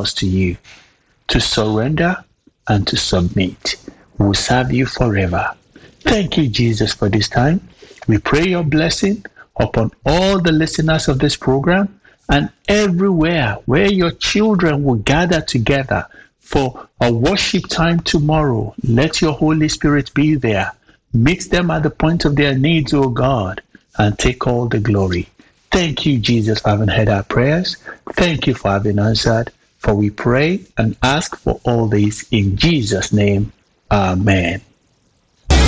ourselves to you, to surrender and to submit. We will serve you forever. Thank you, Jesus, for this time. We pray your blessing upon all the listeners of this program and everywhere where your children will gather together for a worship time tomorrow. Let your Holy Spirit be there. Meet them at the point of their needs, O God, and take all the glory. Thank you, Jesus, for having heard our prayers. Thank you for having answered. For we pray and ask for all this in Jesus' name. Amen.